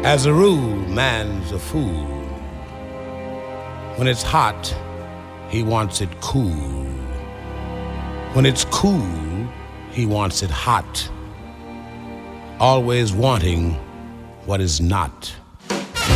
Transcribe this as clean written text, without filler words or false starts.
As a rule, man's a fool. When it's hot, he wants it cool. When it's cool, he wants it hot. Always wanting what is not.